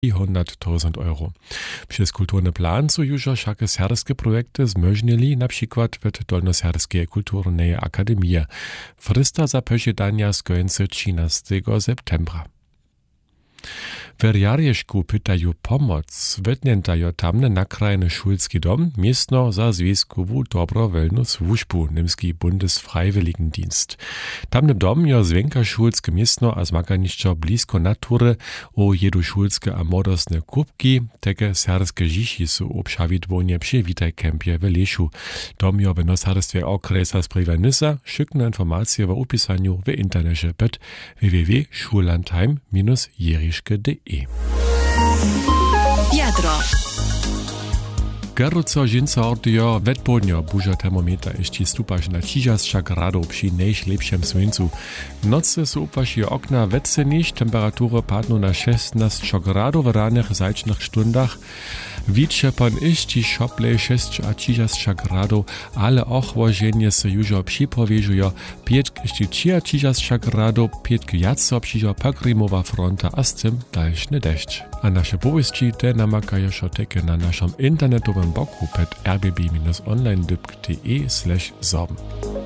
100.000 Euro. Przez kulturny plan są już wszakie serbskie projekty zmożnili, na przykład w Dolnoserbskiej Kulturnej Akademii. Frista za posiadania skończy 13 septembra. W Jarjeszku pytają pomoc. Wytniętają tamny nakrajny szulski dom, miestno za związkową dobrowolną służbu, niemski Bundesfreiwilligendienst. Tamny dom jo zwięka szulskie miestno a zmaganiszczo blisko natury, o jedu szulskie a modosne kubki, teke serskie dzieci są obszawidłonie przy witaj kempie w Leszu. Dom jo w nosarstwie okresa sprywa Nysa, szykne informacje w opisaniu w internecie pod www.schullandheim-jeriške.de. Jadro. Geruco žinca ordio vetpodnio buža termometer ešte stupaš na 30 gradov przy najlepšem słońcu. Nocy są upaši okna vetseніš, temperatury padną na 16 gradov w ranych zajčnych stundach. Wicze pan iści szoplej 6 a 30 gradov, ale ochłożenie se już przypowieżują 5 jeszcze 30 gradov, 5 jaco przyjdzie pakrimowa fronta, a z tym dalszny deszcz. A nasze powieści te namakają szoteke na naszym internetowym boku pod rbb-online.de/sorben.